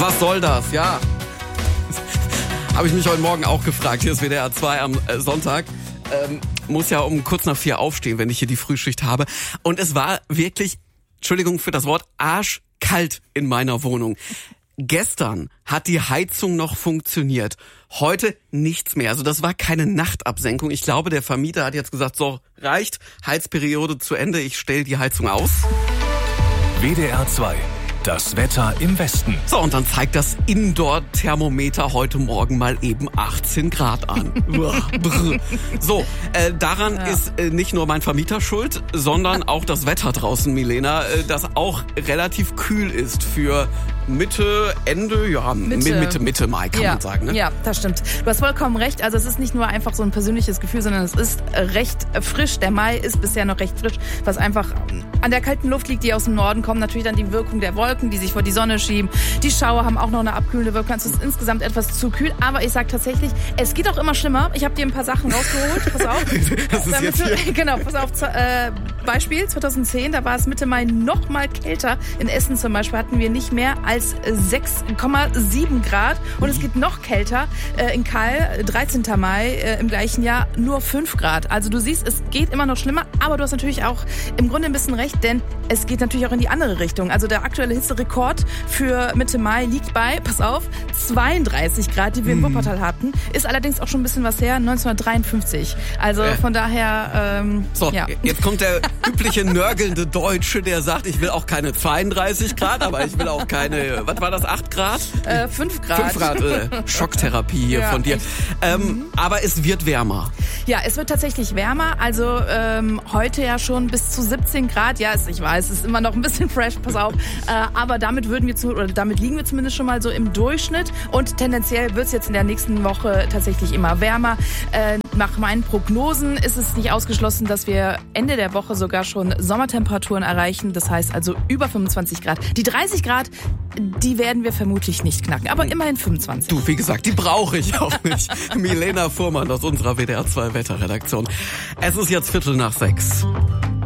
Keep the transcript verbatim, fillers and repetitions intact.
Was soll das? Ja. Habe ich mich heute Morgen auch gefragt. Hier ist W D R zwei am äh, Sonntag. Ähm, muss ja um kurz nach vier aufstehen, wenn ich hier die Frühschicht habe. Und es war wirklich, Entschuldigung für das Wort, arschkalt in meiner Wohnung. Gestern hat die Heizung noch funktioniert. Heute nichts mehr. Also das war keine Nachtabsenkung. Ich glaube, der Vermieter hat jetzt gesagt, so, reicht, Heizperiode zu Ende, ich stelle die Heizung aus. W D R zwei. Das Wetter im Westen. So, und dann zeigt das Indoor-Thermometer heute Morgen mal eben achtzehn Grad an. So, äh, daran ja. ist äh, nicht nur mein Vermieter schuld, sondern auch das Wetter draußen, Milena, äh, das auch relativ kühl ist für Mitte, Ende, ja, Mitte, Mitte, Mitte Mai, kann ja. man sagen. Ne? Ja, das stimmt. Du hast vollkommen recht. Also es ist nicht nur einfach so ein persönliches Gefühl, sondern es ist recht frisch. Der Mai ist bisher noch recht frisch, was einfach an der kalten Luft liegt, die aus dem Norden kommt. Natürlich dann die Wirkung der Wolken, die sich vor die Sonne schieben. Die Schauer haben auch noch eine abkühlende Wirkung. Es ist insgesamt etwas zu kühl. Aber ich sag tatsächlich, es geht auch immer schlimmer. Ich habe dir ein paar Sachen rausgeholt. Pass auf. Das ist jetzt du, hier. Genau, pass auf. Äh, Beispiel zweitausendzehn, da war es Mitte Mai noch mal kälter. In Essen zum Beispiel hatten wir nicht mehr als sechs Komma sieben Grad. Und es geht noch kälter. Äh, in Kall, dreizehnten Mai äh, im gleichen Jahr, nur fünf Grad. Also du siehst, es geht immer noch schlimmer. Aber du hast natürlich auch im Grunde ein bisschen recht, denn es geht natürlich auch in die andere Richtung. Also der aktuelle Hitzerekord für Mitte Mai liegt bei, pass auf, zweiunddreißig Grad, die wir in Wuppertal hatten. Ist allerdings auch schon ein bisschen was her, neunzehnhundertdreiundfünfzig. Also äh. von daher, ähm, so, ja. Jetzt kommt der übliche nörgelnde Deutsche, der sagt, ich will auch keine zweiunddreißig Grad, aber ich will auch keine, was war das, acht Grad? Äh, fünf Grad. fünf Grad äh, Schocktherapie hier ja, von dir. Ähm, mhm. Aber es wird wärmer. Ja, es wird tatsächlich wärmer. Also ähm, heute ja schon bis zu siebzehn Grad. Ja, ich weiß, es ist immer noch ein bisschen fresh, pass auf. Äh, aber damit würden wir zu, oder damit liegen wir zumindest schon mal so im Durchschnitt. Und tendenziell wird es jetzt in der nächsten Woche tatsächlich immer wärmer. Äh, nach meinen Prognosen ist es nicht ausgeschlossen, dass wir Ende der Woche sogar schon Sommertemperaturen erreichen. Das heißt also über fünfundzwanzig Grad. Die dreißig Grad, die werden wir vermutlich nicht knacken. Aber immerhin fünfundzwanzig. Du, wie gesagt, die brauche ich auch nicht. Milena Fuhrmann aus unserer W D R zwei Wetterredaktion. Es ist jetzt Viertel nach sechs.